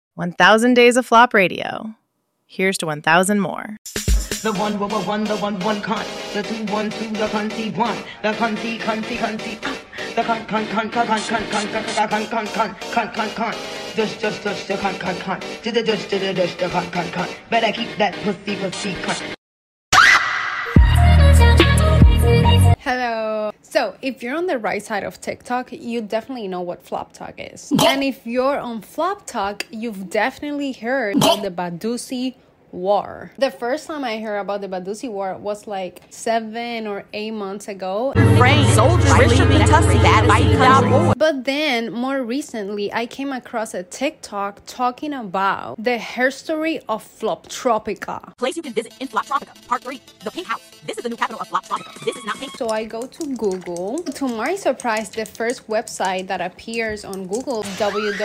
1,000 days of flop radio. Here's to 1,000 more. The one, the one, the one, one con. The two, one, two, the cunty, one. The cunty, the con. Just the con. Just the con. Better keep that pussy con. Hello. So if you're on the right side of TikTok, you definitely know what Flop Talk is. And if you're on Flop Talk, you've definitely heard about the Badusi War. The first time I heard about the Badusi War was like 7 or 8 months ago. But then more recently, I came across a TikTok talking about the history of Floptropica. Place you can visit in Floptropica. Part 3, the Pink House. This is the new capital of Floptropica. This is not pink. So I go to Google. To my surprise, the first website that appears on Google is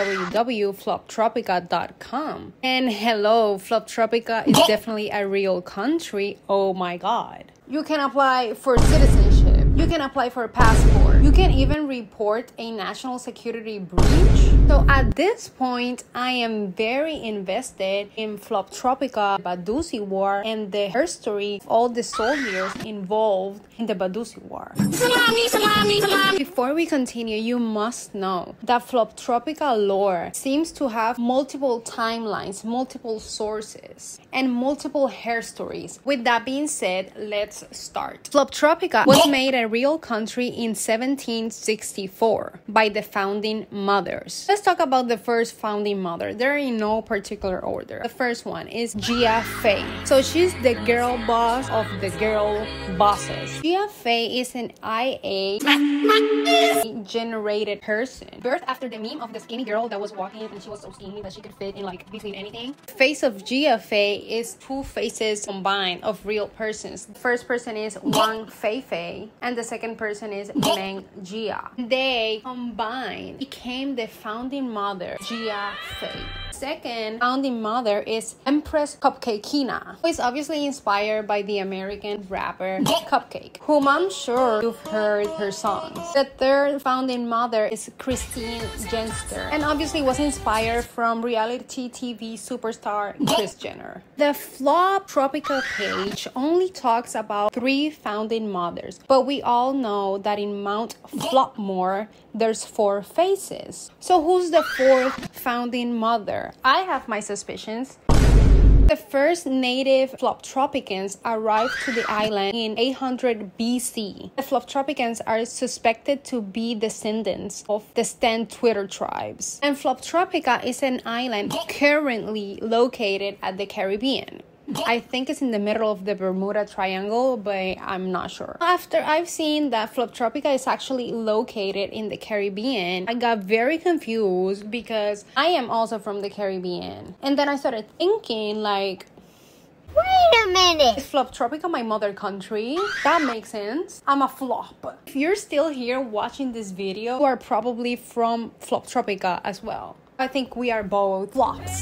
www.floptropica.com. And hello, Floptropica is definitely a real country. Oh my god. You can apply for citizenship. You can apply for a passport. You can even report a national security breach. So at this point, I am very invested in Floptropica, Badusi War, and the history of all the soldiers involved in the Badusi War. Before we continue, you must know that Floptropica lore seems to have multiple timelines, multiple sources, and multiple hair stories. With that being said, let's start. Floptropica was made a real country in 1764 by the founding mothers. Let's talk about the first founding mother. They're in no particular order. The first one is Gia Fei. So she's the girl boss of the girl bosses. Gia Fei is an IA generated person. Birthed after the meme of the skinny girl that was walking and she was so skinny that she could fit in like between anything. The face of Gia Fei is two faces combined of real persons. The first person is Wang Feifei and the second person is Meng Jia. They combined became the founding mother, Gia Fei. Second founding mother is Empress Cupcakeina, who is obviously inspired by the American rapper Cupcake, whom I'm sure you've heard her songs. The third founding mother is Christine Jenster, and obviously was inspired from reality TV superstar Kris Jenner. The Floptropica page only talks about 3 founding mothers, but we all know that in Mount Flopmore, there's 4 faces. So who's the 4th founding mother? I have my suspicions. The first native Floptropicans arrived to the island in 800 BC. The Floptropicans are suspected to be descendants of the Stan Twitter tribes. And Floptropica is an island currently located at the Caribbean. I think it's in the middle of the Bermuda Triangle, but I'm not sure. After I've seen that Floptropica is actually located in the Caribbean, I got very confused because I am also from the Caribbean. And then I started thinking like, wait a minute! Is Floptropica my mother country? That makes sense. I'm a flop. If you're still here watching this video, you are probably from Floptropica as well. I think we are both flops.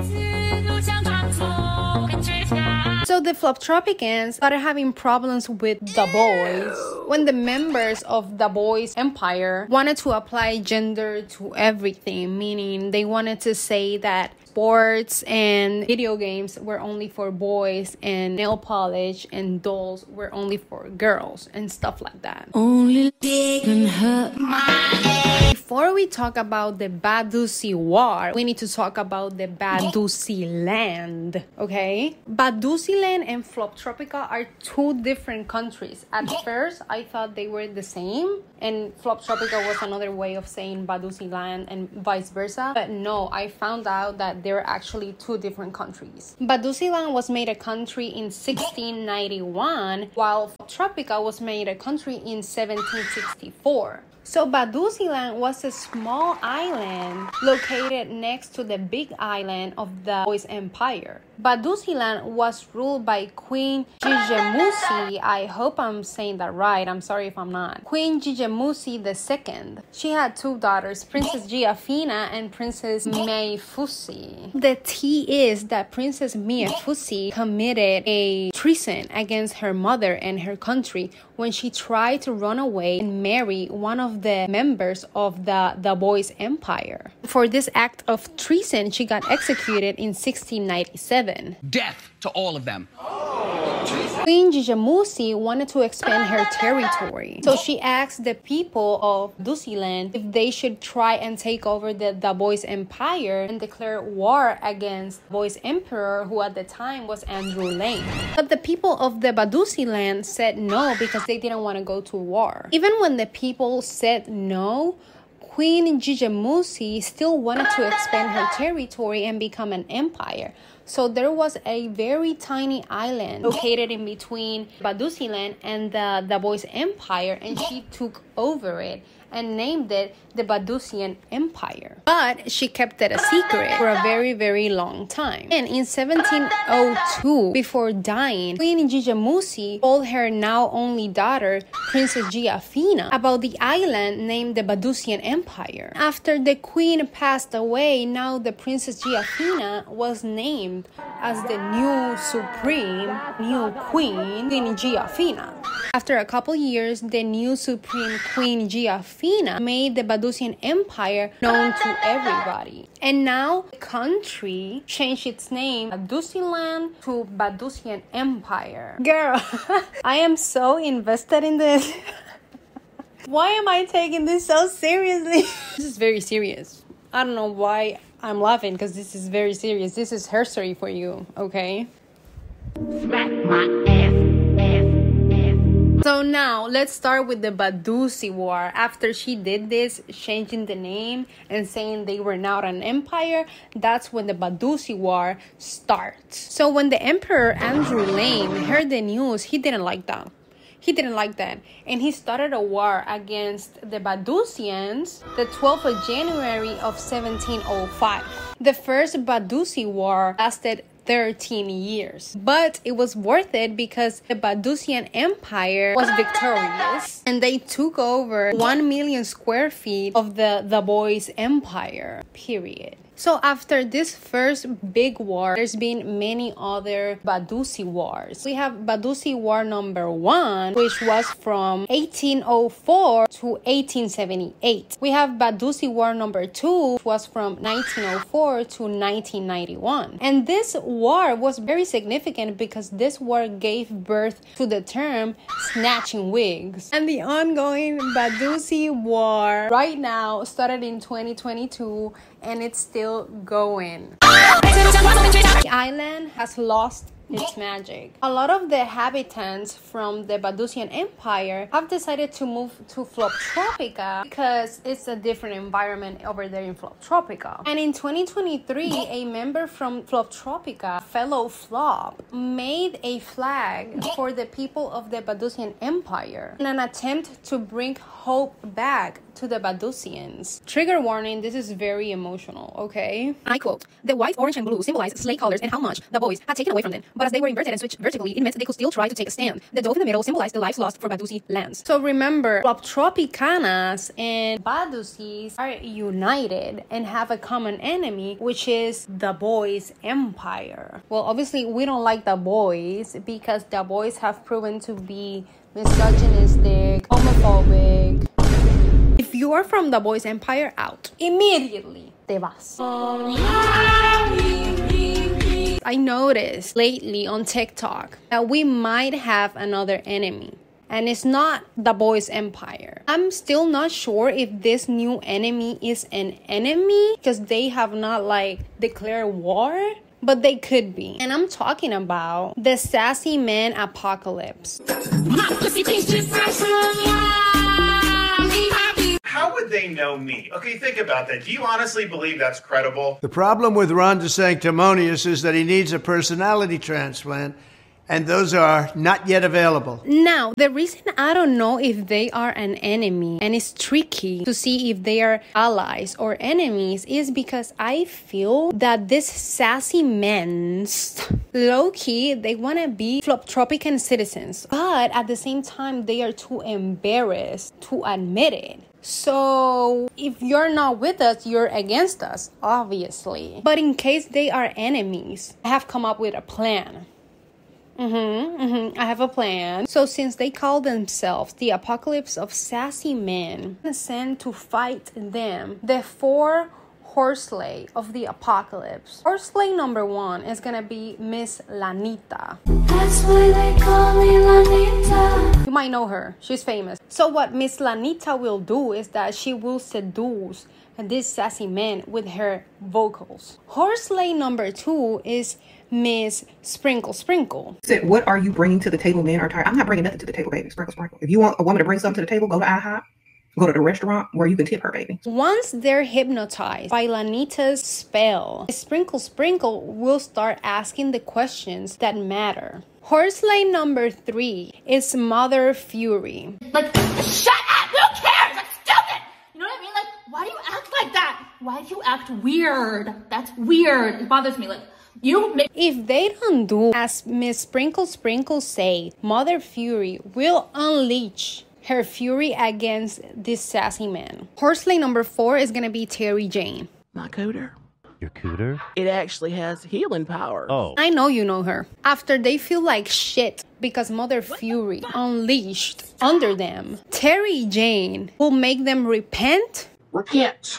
So the Floptropicans started having problems with the boys when the members of the boys' empire wanted to apply gender to everything, meaning they wanted to say that sports and video games were only for boys and nail polish and dolls were only for girls and stuff like that. Only can hurt my. Before we talk about the Badusi War, we need to talk about the Badusi Land, okay? Badusi Land and Floptropica are 2 different countries. At first, I thought they were the same, and Floptropica was another way of saying Badusi Land and vice versa. But no, I found out that they're actually 2 different countries. Badusi Land was made a country in 1691, while Floptropica was made a country in 1764. So Badusi Land was a small island located next to the big island of the Boys Empire. Badusi Land was ruled by Queen Jijemusi. I hope I'm saying that right. I'm sorry if I'm not. Queen Jijemusi II. She had 2 daughters, Princess Giafina and Princess Meifusi. The tea is that Princess Meifusi committed a treason against her mother and her country when she tried to run away and marry one of the members of the Boys Empire. For this act of treason, she got executed in 1697. Death to all of them. Queen Jijamusi wanted to expand her territory. So she asked the people of Badusiland if they should try and take over the Boys Empire and declare war against Boys Emperor, who at the time was Andrew Lane. But the people of the Badusiland said no because they didn't want to go to war. Even when the people said no, Queen Jijamusi still wanted to expand her territory and become an empire. So there was a very tiny island located in between Badusiland and the Boys Empire, and she took over it and named it the Badusian Empire. But she kept it a secret for a very, very long time. And in 1702, before dying, Queen Jijamusi told her now only daughter, Princess Giafina, about the island named the Badusian Empire. After the queen passed away, now the Princess Giafina was named as the new queen, Queen Giafina. After a couple years, the new supreme Queen Giafina made the Badusian Empire known to everybody. And now the country changed its name Badusiland to Badusian Empire. Girl, I am so invested in this. Why am I taking this so seriously? This is very serious. I don't know why I'm laughing, because this is very serious. This is history for you, okay? Smack my ass. So now, let's start with the Badusi War. After she did this, changing the name and saying they were not an empire, that's when the Badusi War starts. So when the Emperor Andrew Lane heard the news, he didn't like that. And he started a war against the Badusians the 12th of January of 1705. The first Badusi War lasted 13 years. But it was worth it because the Badusian Empire was victorious and they took over 1 million square feet of the Boys Empire, period. So after this first big war, there's been many other Badusi wars. We have Badusi War number 1, which was from 1804 to 1878. We have Badusi War number 2, which was from 1904 to 1991. And this war was very significant because this war gave birth to the term snatching wigs. And the ongoing Badusi War right now started in 2022 and it's still going. The island has lost its magic. A lot of the inhabitants from the Badusian Empire have decided to move to Floptropica because it's a different environment over there in Floptropica. And in 2023, a member from Floptropica, fellow Flop, made a flag for the people of the Badusian Empire in an attempt to bring hope back to the Badusians. Trigger warning, this is very emotional, okay? I quote, "The white, orange, and blue symbolize slave colors and how much the boys had taken away from them. But as they were inverted and switched vertically, it meant they could still try to take a stand. The dove in the middle symbolized the lives lost for Badusi lands." So remember, Floptropicanas and Badusis are united and have a common enemy, which is the Boys Empire. Well, obviously, we don't like the boys because the boys have proven to be misogynistic, homophobic. If you are from the Boys Empire, out. Immediately, te vas. I noticed lately on TikTok that we might have another enemy. And it's not the Boys Empire. I'm still not sure if this new enemy is an enemy because they have not declared war. But they could be. And I'm talking about the Sassy Man Apocalypse. How would they know me? Okay, think about that. Do you honestly believe that's credible? The problem with Ron DeSanctimonious is that he needs a personality transplant, and those are not yet available. Now, the reason I don't know if they are an enemy, and it's tricky to see if they are allies or enemies, is because I feel that these sassy men, low-key, they want to be Floptropican citizens. But at the same time, they are too embarrassed to admit it. So, if you're not with us, you're against us, obviously. But in case they are enemies, I have come up with a plan. I have a plan. So since they call themselves the Apocalypse of Sassy Men, I'm sent to fight them, the 4 horseplay of the apocalypse. Horseplay number 1 is gonna be Miss Lanita. That's why they call me Lanita. You might know her. She's famous. So what Miss Lanita will do is that she will seduce this sassy man with her vocals. Horseplay number 2 is Miss Sprinkle Sprinkle. Said, what are you bringing to the table, men are tired? I'm not bringing nothing to the table, baby. Sprinkle Sprinkle. If you want a woman to bring something to the table, go to IHOP. Go to the restaurant where you can tip her, baby. Once they're hypnotized by Lanita's spell, Sprinkle Sprinkle will start asking the questions that matter. Horseplay number 3 is Mother Fury. Like, shut up! Who cares? That's stupid! You know what I mean? Like, why do you act like that? Why do you act weird? That's weird. It bothers me. Like, if they don't do as Miss Sprinkle Sprinkle say, Mother Fury will unleash her fury against this sassy man. Horseplay number 4 is gonna be Terry Jane. My cooter. Your cooter? It actually has healing power. Oh. I know you know her. After they feel like shit because Mother Fury unleashed under them, Terry Jane will make them repent. Repent.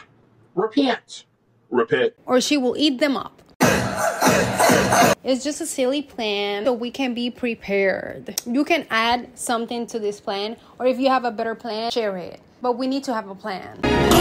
Or she will eat them up. It's just a silly plan so we can be prepared. You can add something to this plan, or if you have a better plan, share it. But we need to have a plan.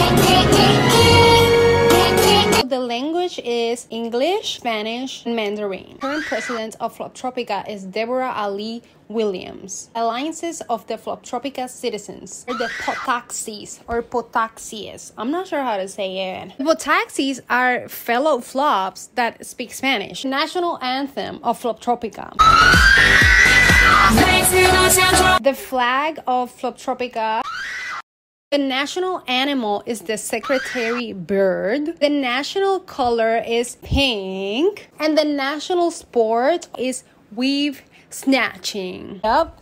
The language is English, Spanish, and Mandarin. Current president of Floptropica is Deborah Ali Williams. Alliances of the Floptropica citizens are the Potaxis or Potaxies. I'm not sure how to say it. The Potaxis are fellow flops that speak Spanish. National anthem of Floptropica. The flag of Floptropica. The national animal is the secretary bird. The national color is pink. And the national sport is weave snatching. Yep.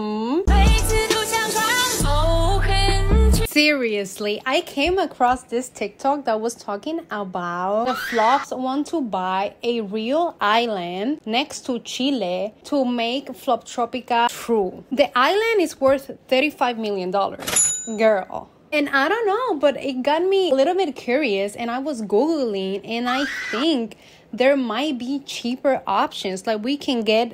Seriously, I came across this TikTok that was talking about the flops want to buy a real island next to Chile to make Floptropica true. The island is worth $35 million. Girl. And I don't know, but it got me a little bit curious, and I was Googling, and I think there might be cheaper options. Like we can get...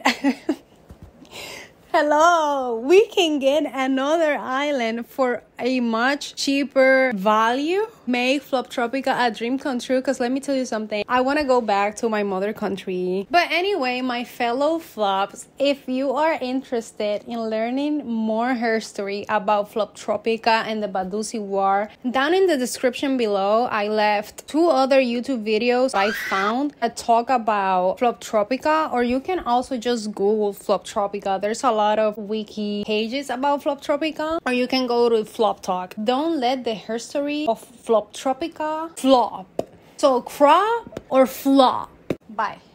Hello, we can get another island for a much cheaper value. Make Floptropica a dream come true, because let me tell you something. I want to go back to my mother country. But anyway, my fellow flops, if you are interested in learning more history about Floptropica and the Badusi War, down in the description below, I left 2 other YouTube videos I found that talk about Floptropica, or you can also just Google Floptropica. There's a lot of wiki pages about Floptropica, or you can go to Flop Talk. Don't let the history of Floptropica flop. So crop or flop. Bye.